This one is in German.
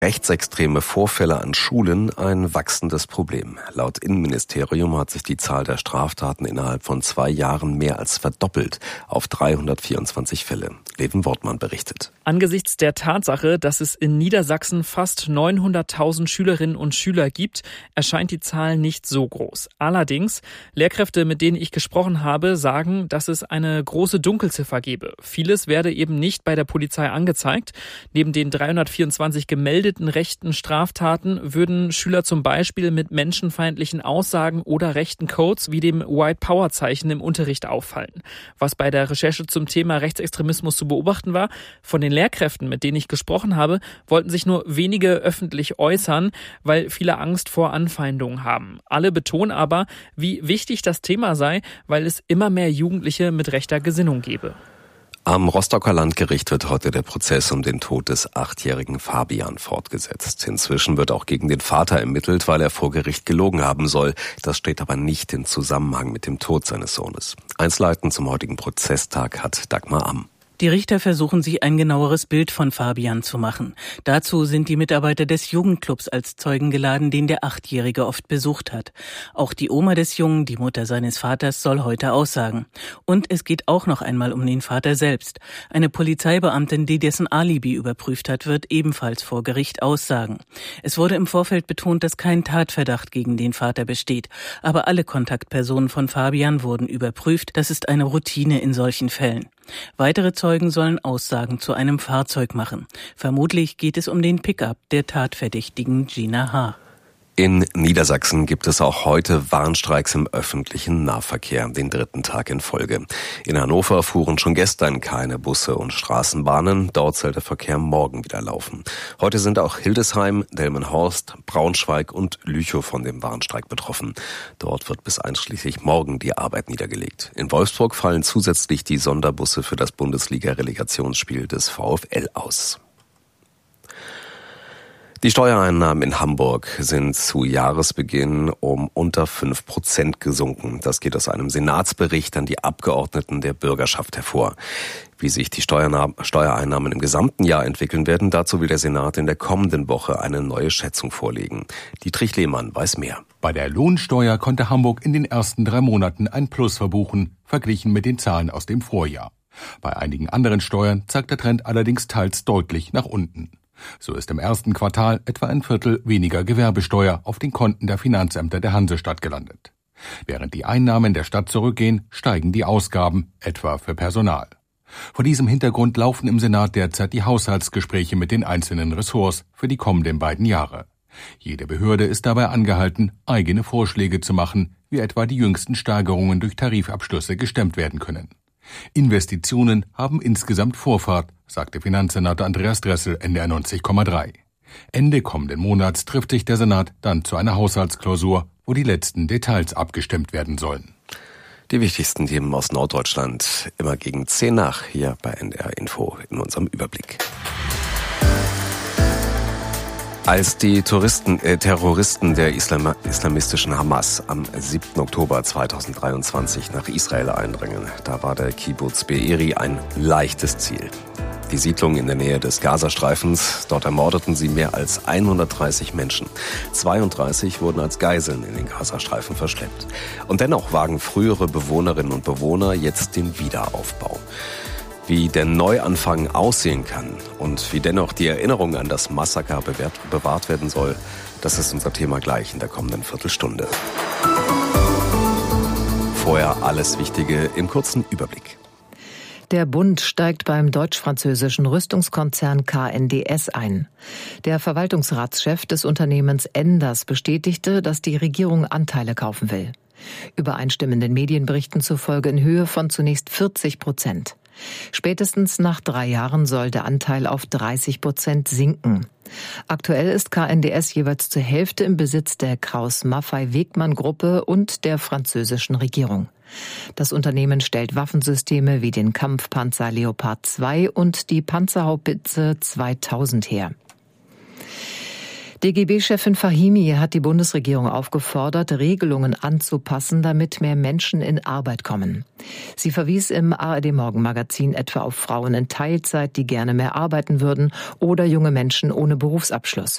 Rechtsextreme Vorfälle an Schulen ein wachsendes Problem. Laut Innenministerium hat sich die Zahl der Straftaten innerhalb von 2 Jahren mehr als verdoppelt auf 324 Fälle. Leven Wortmann berichtet. Angesichts der Tatsache, dass es in Niedersachsen fast 900.000 Schülerinnen und Schüler gibt, erscheint die Zahl nicht so groß. Allerdings, Lehrkräfte, mit denen ich gesprochen habe, sagen, dass es eine große Dunkelziffer gebe. Vieles werde eben nicht bei der Polizei angezeigt. Neben den 324 gemeldeten rechten Straftaten würden Schüler zum Beispiel mit menschenfeindlichen Aussagen oder rechten Codes wie dem White-Power-Zeichen im Unterricht auffallen. Was bei der Recherche zum Thema Rechtsextremismus zu beobachten war, von den Lehrkräften, mit denen ich gesprochen habe, wollten sich nur wenige öffentlich äußern, weil viele Angst vor Anfeindungen haben. Alle betonen aber, wie wichtig das Thema sei, weil es immer mehr Jugendliche mit rechter Gesinnung gebe. Am Rostocker Landgericht wird heute der Prozess um den Tod des 8-jährigen Fabian fortgesetzt. Inzwischen wird auch gegen den Vater ermittelt, weil er vor Gericht gelogen haben soll. Das steht aber nicht in Zusammenhang mit dem Tod seines Sohnes. Einzelheiten zum heutigen Prozesstag hat Dagmar Amm. Die Richter versuchen sich ein genaueres Bild von Fabian zu machen. Dazu sind die Mitarbeiter des Jugendclubs als Zeugen geladen, den der 8-Jährige oft besucht hat. Auch die Oma des Jungen, die Mutter seines Vaters, soll heute aussagen. Und es geht auch noch einmal um den Vater selbst. Eine Polizeibeamtin, die dessen Alibi überprüft hat, wird ebenfalls vor Gericht aussagen. Es wurde im Vorfeld betont, dass kein Tatverdacht gegen den Vater besteht. Aber alle Kontaktpersonen von Fabian wurden überprüft. Das ist eine Routine in solchen Fällen. Weitere Zeugen sollen Aussagen zu einem Fahrzeug machen. Vermutlich geht es um den Pickup der Tatverdächtigen Gina H. In Niedersachsen gibt es auch heute Warnstreiks im öffentlichen Nahverkehr, den 3. Tag in Folge. In Hannover fuhren schon gestern keine Busse und Straßenbahnen. Dort soll der Verkehr morgen wieder laufen. Heute sind auch Hildesheim, Delmenhorst, Braunschweig und Lüchow von dem Warnstreik betroffen. Dort wird bis einschließlich morgen die Arbeit niedergelegt. In Wolfsburg fallen zusätzlich die Sonderbusse für das Bundesliga-Relegationsspiel des VfL aus. Die Steuereinnahmen in Hamburg sind zu Jahresbeginn um unter 5% gesunken. Das geht aus einem Senatsbericht an die Abgeordneten der Bürgerschaft hervor. Wie sich die Steuereinnahmen im gesamten Jahr entwickeln werden, dazu will der Senat in der kommenden Woche eine neue Schätzung vorlegen. Dietrich Lehmann weiß mehr. Bei der Lohnsteuer konnte Hamburg in den ersten 3 Monaten ein Plus verbuchen, verglichen mit den Zahlen aus dem Vorjahr. Bei einigen anderen Steuern zeigt der Trend allerdings teils deutlich nach unten. So ist im ersten Quartal etwa ein Viertel weniger Gewerbesteuer auf den Konten der Finanzämter der Hansestadt gelandet. Während die Einnahmen der Stadt zurückgehen, steigen die Ausgaben, etwa für Personal. Vor diesem Hintergrund laufen im Senat derzeit die Haushaltsgespräche mit den einzelnen Ressorts für die kommenden 2 Jahre. Jede Behörde ist dabei angehalten, eigene Vorschläge zu machen, wie etwa die jüngsten Steigerungen durch Tarifabschlüsse gestemmt werden können. Investitionen haben insgesamt Vorfahrt, sagte Finanzsenator Andreas Dressel NDR 90,3. Ende kommenden Monats trifft sich der Senat dann zu einer Haushaltsklausur, wo die letzten Details abgestimmt werden sollen. Die wichtigsten Themen aus Norddeutschland immer gegen 10 nach hier bei NDR Info in unserem Überblick. Als die Terroristen der islamistischen Hamas am 7. Oktober 2023 nach Israel eindringen, da war der Kibbuz Be'eri ein leichtes Ziel. Die Siedlung in der Nähe des Gazastreifens, dort ermordeten sie mehr als 130 Menschen. 32 wurden als Geiseln in den Gazastreifen verschleppt. Und dennoch wagen frühere Bewohnerinnen und Bewohner jetzt den Wiederaufbau. Wie der Neuanfang aussehen kann und wie dennoch die Erinnerung an das Massaker bewahrt werden soll, das ist unser Thema gleich in der kommenden Viertelstunde. Vorher alles Wichtige im kurzen Überblick. Der Bund steigt beim deutsch-französischen Rüstungskonzern KNDS ein. Der Verwaltungsratschef des Unternehmens Enders bestätigte, dass die Regierung Anteile kaufen will. Übereinstimmenden Medienberichten zufolge in Höhe von zunächst 40%. Spätestens nach 3 Jahren soll der Anteil auf 30% sinken. Aktuell ist KNDS jeweils zur Hälfte im Besitz der Krauss-Maffei-Wegmann-Gruppe und der französischen Regierung. Das Unternehmen stellt Waffensysteme wie den Kampfpanzer Leopard 2 und die Panzerhaubitze 2000 her. DGB-Chefin Fahimi hat die Bundesregierung aufgefordert, Regelungen anzupassen, damit mehr Menschen in Arbeit kommen. Sie verwies im ARD-Morgenmagazin etwa auf Frauen in Teilzeit, die gerne mehr arbeiten würden, oder junge Menschen ohne Berufsabschluss.